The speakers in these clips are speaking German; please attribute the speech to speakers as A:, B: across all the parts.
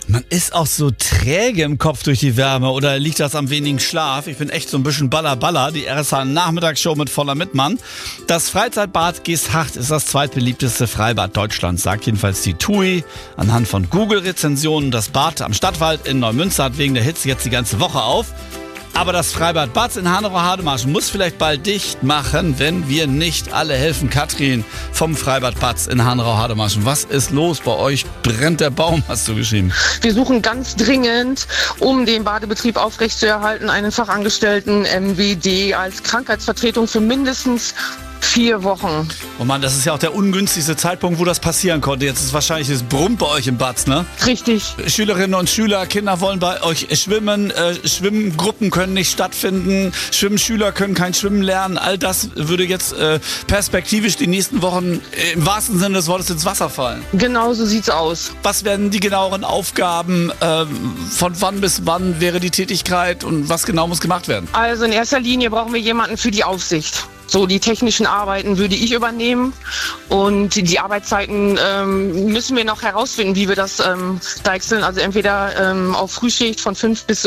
A: Man ist auch so träge im Kopf durch die Wärme oder liegt das am wenigen Schlaf? Ich bin echt so ein bisschen Baller. Die RSH Nachmittagsshow mit voller Mitmann. Das Freizeitbad Geesthacht ist das zweitbeliebteste Freibad Deutschlands, sagt jedenfalls die TUI. Anhand von Google-Rezensionen, das Bad am Stadtwald in Neumünster hat wegen der Hitze jetzt die ganze Woche auf. Aber das Freibad Batz in Hanau-Hademarschen muss vielleicht bald dicht machen, wenn wir nicht alle helfen. Katrin vom Freibad Batz in Hanau-Hademarschen. Was ist los bei euch? Brennt der Baum, hast du geschrieben.
B: Wir suchen ganz dringend, um den Badebetrieb aufrechtzuerhalten, einen Fachangestellten MWD als Krankheitsvertretung für mindestens 4 Wochen.
A: Oh Mann, das ist ja auch der ungünstigste Zeitpunkt, wo das passieren konnte. Jetzt ist wahrscheinlich das Brummt bei euch im Batz, ne?
B: Richtig.
A: Schülerinnen und Schüler, Kinder wollen bei euch schwimmen. Schwimmgruppen können nicht stattfinden. Schwimmschüler können kein Schwimmen lernen. All das würde jetzt perspektivisch die nächsten Wochen im wahrsten Sinne des Wortes ins Wasser fallen.
B: Genau so sieht's aus.
A: Was werden die genaueren Aufgaben? Von wann bis wann wäre die Tätigkeit und was genau muss gemacht werden?
B: Also in erster Linie brauchen wir jemanden für die Aufsicht. So, die technischen Arbeiten würde ich übernehmen und die Arbeitszeiten müssen wir noch herausfinden, wie wir das deichseln. Also entweder auf Frühschicht von 5 bis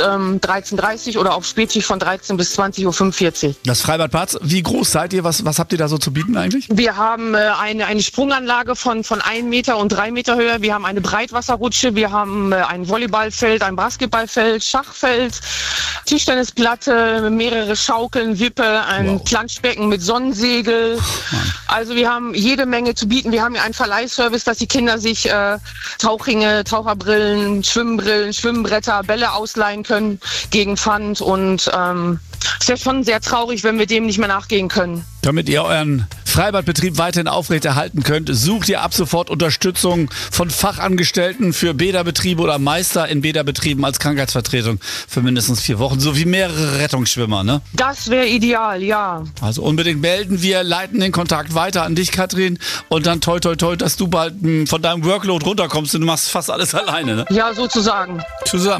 B: 13:30 oder auf Spätschicht von 13 bis 20:45 Uhr.
A: Das Freibad Batz, wie groß seid ihr? Was habt ihr da so zu bieten eigentlich?
B: Wir haben eine Sprunganlage von 1 Meter und 3 Meter Höhe. Wir haben eine Breitwasserrutsche. Wir haben ein Volleyballfeld, ein Basketballfeld, Schachfeld, Tischtennisplatte, mehrere Schaukeln, Wippe, ein Planschbecken mit Sonnensegel. Also wir haben jede Menge zu bieten. Wir haben ja einen Verleihservice, dass die Kinder sich Tauchringe, Taucherbrillen, Schwimmbrillen, Schwimmbretter, Bälle ausleihen können gegen Pfand. Und es wäre schon sehr traurig, wenn wir dem nicht mehr nachgehen können.
A: Damit ihr euren Freibadbetrieb weiterhin aufrechterhalten könnt, sucht ihr ab sofort Unterstützung von Fachangestellten für Bäderbetriebe oder Meister in Bäderbetrieben als Krankheitsvertretung für mindestens 4 Wochen, sowie mehrere Rettungsschwimmer, ne?
B: Das wäre ideal, ja.
A: Also unbedingt melden, wir leiten den Kontakt weiter an dich, Katrin, und dann toi, dass du bald von deinem Workload runterkommst und du machst fast alles alleine, ne?
B: Ja, sozusagen.
A: Zusammen.